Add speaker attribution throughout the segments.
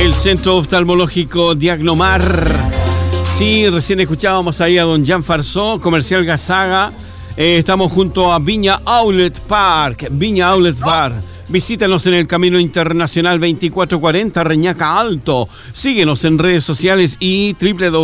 Speaker 1: El Centro Oftalmológico Diagnomar. Sí, recién escuchábamos ahí a don Jan Farsó, Comercial Gazaga. Estamos junto a Viña Outlet Park. Viña Outlet Park. Visítanos en el Camino Internacional 2440 Reñaca Alto. Síguenos en redes sociales y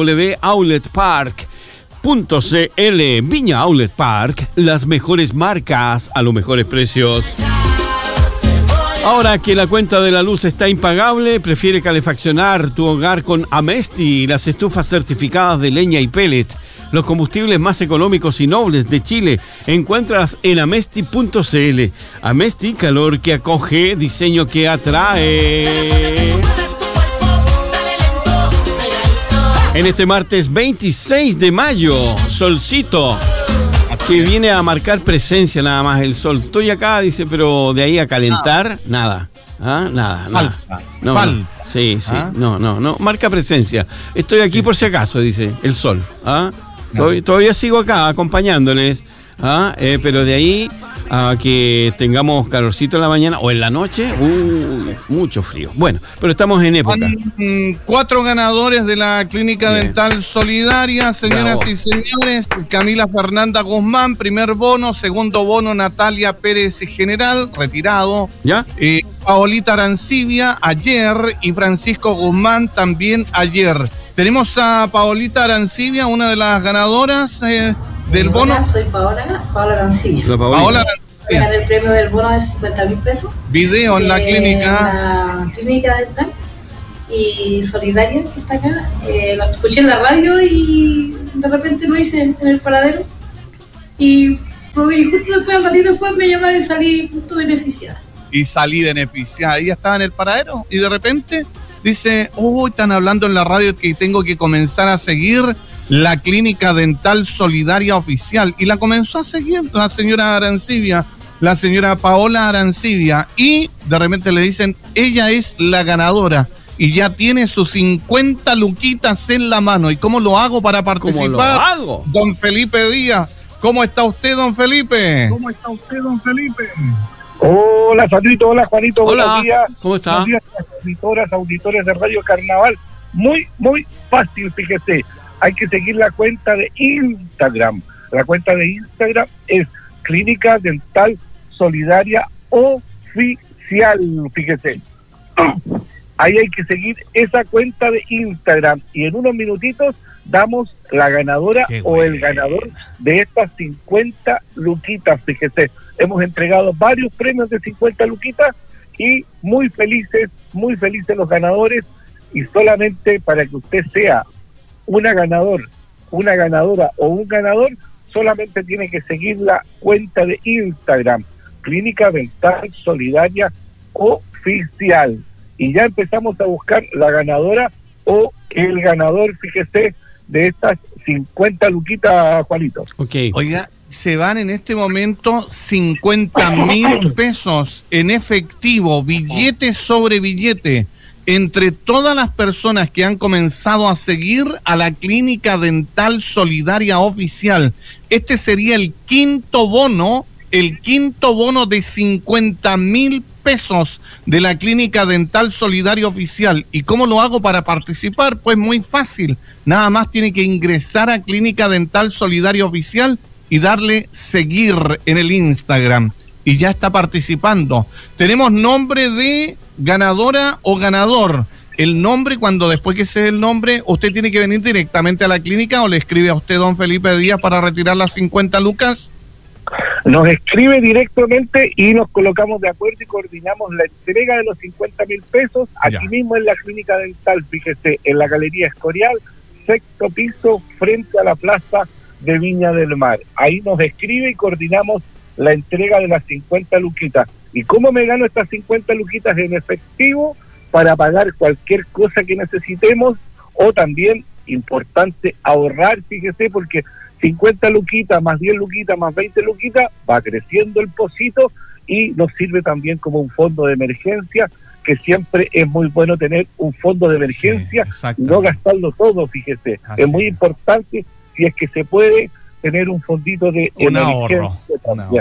Speaker 1: www.outletpark.cl. Viña Outlet Park, las mejores marcas a los mejores precios. Ahora que la cuenta de la luz está impagable, prefiere calefaccionar tu hogar con Amesti, las estufas certificadas de leña y pellet, los combustibles más económicos y nobles de Chile. Encuentras en amesti.cl. Amesti, calor que acoge, diseño que atrae. En este martes 26 de mayo, solcito, que viene a marcar presencia nada más el sol. Estoy acá, dice, pero de ahí a calentar, nada. Nada. No, sí, no. Marca presencia. Estoy aquí por si acaso, dice el sol. Todavía sigo acá acompañándoles. Pero de ahí a que tengamos calorcito en la mañana o en la noche, mucho frío. Bueno, pero estamos en época.
Speaker 2: 4 ganadores de la Clínica Dental Solidaria, señoras y señores. Camila Fernanda Guzmán, primer bono. Segundo bono, Natalia Pérez General, retirado.
Speaker 1: ¿Ya?
Speaker 2: Paolita Arancibia, ayer. Y Francisco Guzmán, también ayer. Tenemos a Paolita Arancibia, una de las ganadoras del bono.
Speaker 3: Soy Paola Arancibia.
Speaker 2: Paola Arancibia.
Speaker 3: Gané el premio del bono de 50.000 pesos.
Speaker 2: Video en la clínica.
Speaker 3: La clínica dental y solidaria que está acá. La escuché en la radio y de repente lo hice en el paradero. Y justo después, al ratito después, me llamaron y salí justo beneficiada.
Speaker 2: Y salí beneficiada. Ella estaba en el paradero y de repente dice, están hablando en la radio que tengo que comenzar a seguir la Clínica Dental Solidaria Oficial. Y la comenzó a seguir la señora Arancibia, la señora Paola Arancibia. Y de repente le dicen, ella es la ganadora. Y ya tiene sus 50 luquitas en la mano. ¿Y cómo lo hago para participar?
Speaker 1: ¿Cómo lo hago?
Speaker 2: Don Felipe Díaz. ¿Cómo está usted, don Felipe?
Speaker 4: Hola, Sandrito. Hola, Juanito.
Speaker 1: Hola.
Speaker 4: Buenos días.
Speaker 1: ¿Cómo está?
Speaker 4: Buenos días a las auditores de Radio Carnaval. Muy fácil, fíjese. Hay que seguir la cuenta de Instagram. La cuenta de Instagram es Clínica Dental Solidaria Oficial, fíjese. Ahí hay que seguir esa cuenta de Instagram y en unos minutitos damos la ganadora o el ganador de estas 50 luquitas, fíjese. Hemos entregado varios premios de 50 luquitas y muy felices los ganadores, y solamente para que usted sea una ganadora o un ganador, solamente tiene que seguir la cuenta de Instagram, Clínica Dental Solidaria Oficial. Y ya empezamos a buscar la ganadora o el ganador, fíjese, de estas 50 luquitas, Juanito.
Speaker 1: Ok.
Speaker 2: Oiga, se van en este momento 50.000 pesos en efectivo, billete sobre billete, entre todas las personas que han comenzado a seguir a la Clínica Dental Solidaria Oficial. Este sería el quinto bono de 50.000 pesos de la Clínica Dental Solidaria Oficial. ¿Y cómo lo hago para participar? Pues muy fácil. Nada más tiene que ingresar a Clínica Dental Solidaria Oficial y darle seguir en el Instagram. Y ya está participando. Tenemos nombre de ganadora o ganador. El nombre, cuando después que sea el nombre, usted tiene que venir directamente a la clínica o le escribe a usted, don Felipe Díaz, para retirar las 50 lucas.
Speaker 4: Nos escribe directamente y nos colocamos de acuerdo y coordinamos la entrega de los 50.000 pesos aquí mismo en la Clínica Dental, fíjese, en la Galería Escorial, sexto piso, frente a la plaza de Viña del Mar. Ahí nos escribe y coordinamos la entrega de las 50 luquitas. ¿Y cómo me gano estas 50 luquitas en efectivo? Para pagar cualquier cosa que necesitemos, o también, importante, ahorrar, fíjese, porque 50 luquitas, más 10 luquitas, más 20 luquitas, va creciendo el pocito y nos sirve también como un fondo de emergencia, que siempre es muy bueno tener un fondo de emergencia y no gastarlo todo, fíjese. Así es muy importante, si es que se puede, tener un fondito de emergencia también.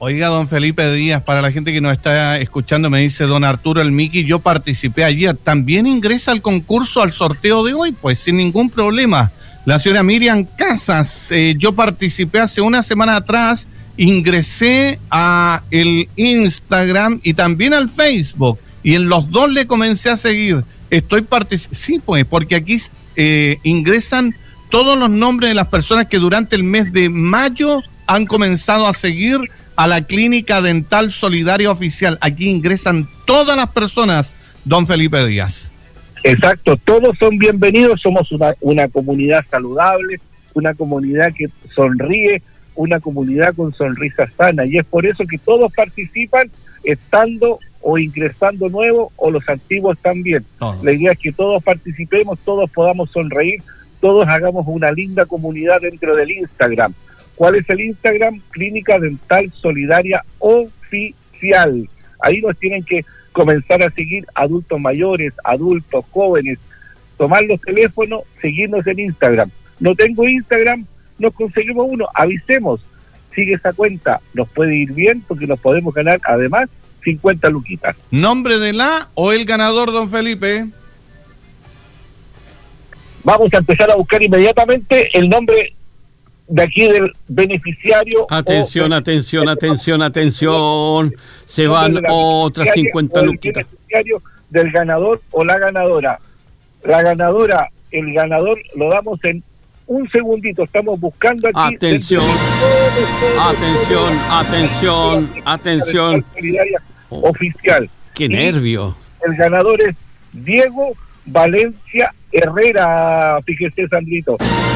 Speaker 2: Oiga, don Felipe Díaz, para la gente que nos está escuchando, me dice don Arturo el Miki, yo participé ayer. ¿También ingresa al concurso, al sorteo de hoy? Pues sin ningún problema. La señora Miriam Casas, yo participé hace una semana atrás, ingresé a el Instagram y también al Facebook, y en los dos le comencé a seguir. Estoy participando, sí, pues, porque aquí ingresan todos los nombres de las personas que durante el mes de mayo han comenzado a seguir a la Clínica Dental Solidaria Oficial. Aquí ingresan todas las personas, don Felipe Díaz.
Speaker 4: Exacto, todos son bienvenidos, somos una comunidad saludable, una comunidad que sonríe, una comunidad con sonrisa sana, y es por eso que todos participan, estando o ingresando nuevos o los antiguos también. La idea es que todos participemos, todos podamos sonreír, todos hagamos una linda comunidad dentro del Instagram. ¿Cuál es el Instagram? Clínica Dental Solidaria Oficial. Ahí nos tienen que comenzar a seguir adultos mayores, adultos, jóvenes, tomar los teléfonos, seguirnos en Instagram. No tengo Instagram, nos conseguimos uno, avisemos, sigue esa cuenta, nos puede ir bien porque nos podemos ganar además 50 luquitas.
Speaker 2: ¿Nombre de la o el ganador, don Felipe?
Speaker 4: Vamos a empezar a buscar inmediatamente el nombre de aquí del beneficiario.
Speaker 1: Atención, atención, atención, atención. Se van otras 50 luquitas.
Speaker 4: El beneficiario del ganador o la ganadora. La ganadora, el ganador, lo damos en un segundito. Estamos buscando aquí.
Speaker 1: Atención, atención, atención, atención.
Speaker 4: Oficial.
Speaker 1: Qué nervio.
Speaker 4: El ganador es Diego Valencia Herrera. Fíjese, Sandrito.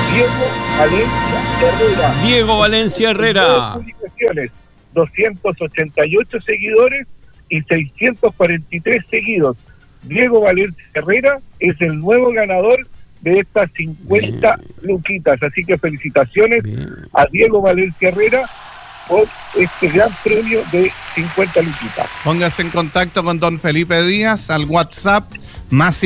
Speaker 1: Diego Valencia Herrera.
Speaker 4: Publicaciones, 288 seguidores y 643 seguidos. Diego Valencia Herrera es el nuevo ganador de estas 50 luquitas. Así que felicitaciones a Diego Valencia Herrera por este gran premio de 50 luquitas.
Speaker 2: Póngase en contacto con don Felipe Díaz al WhatsApp más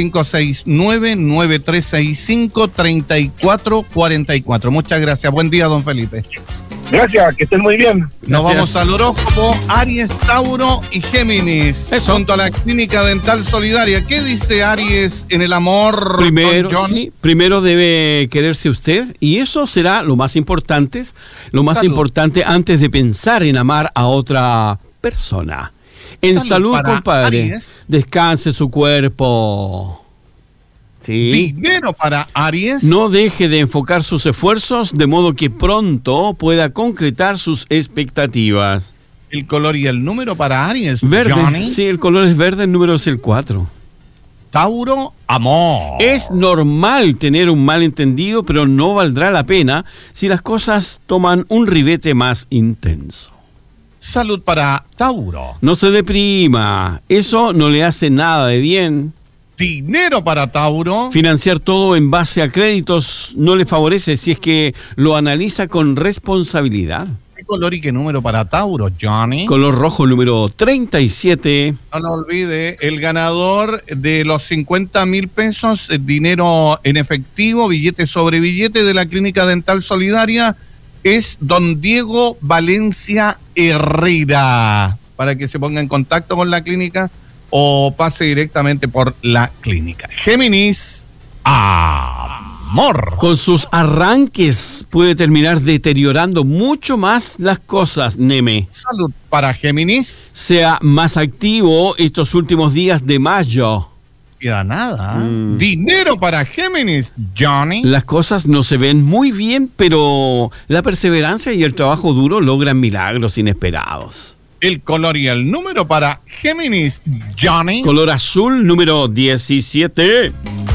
Speaker 2: 569-9365-3444. Muchas gracias. Buen día, don Felipe.
Speaker 4: Gracias, que estén muy bien.
Speaker 2: Nos vamos al horóscopo Aries, Tauro y Géminis.
Speaker 1: Eso.
Speaker 2: Junto a la Clínica Dental Solidaria. ¿Qué dice Aries en el amor?
Speaker 1: Primero debe quererse usted, y eso será lo más importante, importante antes de pensar en amar a otra persona. En salud, compadre, Aries. Descanse su cuerpo. Sí.
Speaker 2: Dinero para Aries.
Speaker 1: No deje de enfocar sus esfuerzos de modo que pronto pueda concretar sus expectativas.
Speaker 2: El color y el número para Aries.
Speaker 1: Verde.
Speaker 2: Johnny.
Speaker 1: Sí, el color es verde, el número es el 4.
Speaker 2: Tauro, amor.
Speaker 1: Es normal tener un malentendido, pero no valdrá la pena si las cosas toman un ribete más intenso.
Speaker 2: Salud para Tauro.
Speaker 1: No se deprima, eso no le hace nada de bien.
Speaker 2: Dinero para Tauro.
Speaker 1: Financiar todo en base a créditos no le favorece si es que lo analiza con responsabilidad.
Speaker 2: ¿Qué color y qué número para Tauro, Johnny?
Speaker 1: Color rojo, número 37.
Speaker 2: No lo olvide, el ganador de los 50,000 pesos, dinero en efectivo, billete sobre billete de la Clínica Dental Solidaria, es don Diego Valencia Herrera. Para que se ponga en contacto con la clínica o pase directamente por la clínica. Géminis, amor.
Speaker 1: Con sus arranques puede terminar deteriorando mucho más las cosas, Neme.
Speaker 2: Salud para Géminis.
Speaker 1: Sea más activo estos últimos días de mayo.
Speaker 2: Queda nada. Dinero para Géminis, Johnny.
Speaker 1: Las cosas no se ven muy bien, pero la perseverancia y el trabajo duro logran milagros inesperados.
Speaker 2: El color y el número para Géminis, Johnny.
Speaker 1: Color azul, número 17.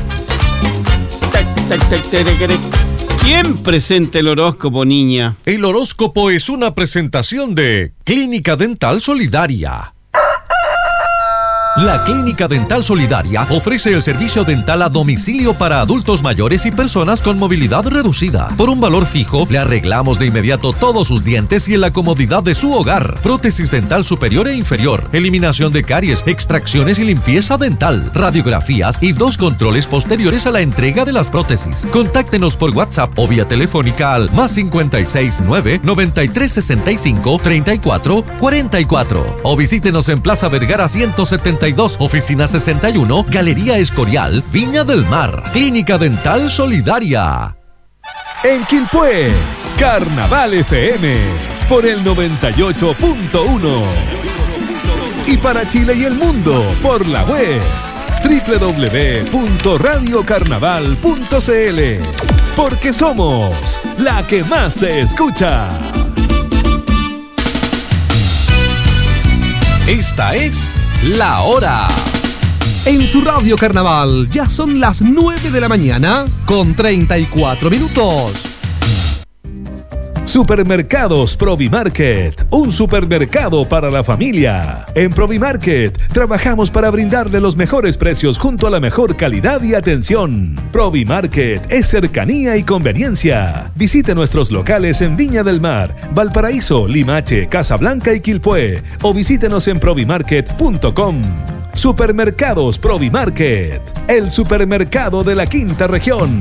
Speaker 1: ¿Quién presenta el horóscopo, niña?
Speaker 5: El horóscopo es una presentación de Clínica Dental Solidaria. La Clínica Dental Solidaria ofrece el servicio dental a domicilio para adultos mayores y personas con movilidad reducida. Por un valor fijo, le arreglamos de inmediato todos sus dientes y en la comodidad de su hogar. Prótesis dental superior e inferior, eliminación de caries, extracciones y limpieza dental, radiografías y 2 controles posteriores a la entrega de las prótesis. Contáctenos por WhatsApp o vía telefónica al +56 9 93 65 34 44 o visítenos en Plaza Vergara 172, Oficina 61, Galería Escorial, Viña del Mar. Clínica Dental Solidaria.
Speaker 6: En Quilpué, Carnaval FM por el 98.1 y para Chile y el mundo por la web www.radiocarnaval.cl, porque somos la que más se escucha.
Speaker 5: Esta es La Hora.
Speaker 7: En su Radio Carnaval ya son las 9 de la mañana con 34 minutos.
Speaker 6: Supermercados Provimarket, un supermercado para la familia. En Provimarket trabajamos para brindarle los mejores precios junto a la mejor calidad y atención. Provimarket es cercanía y conveniencia. Visite nuestros locales en Viña del Mar, Valparaíso, Limache, Casablanca y Quilpué o visítenos en provimarket.com. Supermercados Provimarket, el supermercado de la quinta región.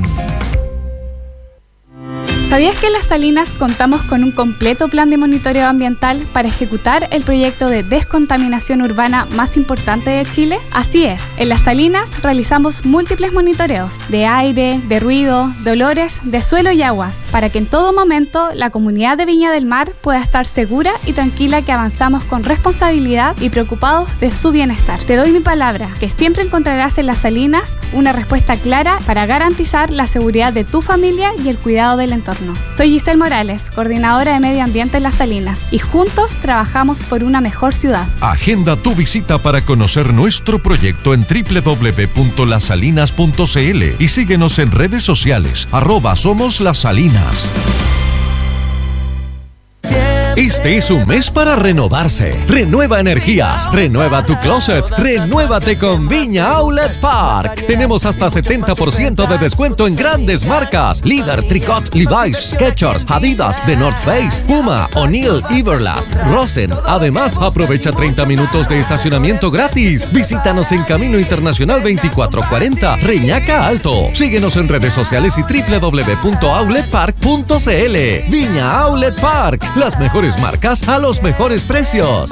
Speaker 8: ¿Sabías que en Las Salinas contamos con un completo plan de monitoreo ambiental para ejecutar el proyecto de descontaminación urbana más importante de Chile? Así es, en Las Salinas realizamos múltiples monitoreos de aire, de ruido, de olores, de suelo y aguas, para que en todo momento la comunidad de Viña del Mar pueda estar segura y tranquila que avanzamos con responsabilidad y preocupados de su bienestar. Te doy mi palabra, que siempre encontrarás en Las Salinas una respuesta clara para garantizar la seguridad de tu familia y el cuidado del entorno. Soy Giselle Morales, coordinadora de Medio Ambiente en Las Salinas, y juntos trabajamos por una mejor ciudad.
Speaker 5: Agenda tu visita para conocer nuestro proyecto en www.lasalinas.cl y síguenos en redes sociales, @SomosLasSalinas. Este es un mes para renovarse. Renueva energías, renueva tu closet, renuévate con Viña Outlet Park. Tenemos hasta 70% de descuento en grandes marcas: Líder, Tricot, Levi's, Skechers, Adidas, The North Face, Puma, O'Neill, Everlast, Rosen. Además, aprovecha 30 minutos de estacionamiento gratis. Visítanos en Camino Internacional 2440, Reñaca Alto. Síguenos en redes sociales y www.outletpark.cl. Viña Outlet Park, las mejores marcas a los mejores precios.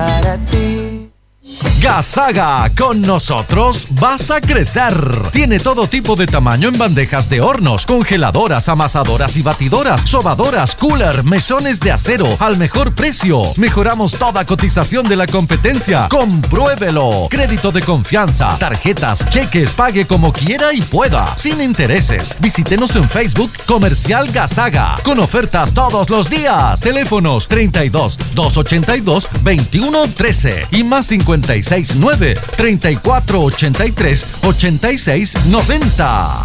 Speaker 5: Gasaga, con nosotros vas a crecer. Tiene todo tipo de tamaño en bandejas de hornos, congeladoras, amasadoras y batidoras, sobadoras, cooler, mesones de acero al mejor precio. Mejoramos toda cotización de la competencia. Compruébelo. Crédito de confianza, tarjetas, cheques, pague como quiera y pueda, sin intereses. Visítenos en Facebook Comercial Gasaga, con ofertas todos los días. Teléfonos 32 282 2113 y más 56 9 34 83 86 90.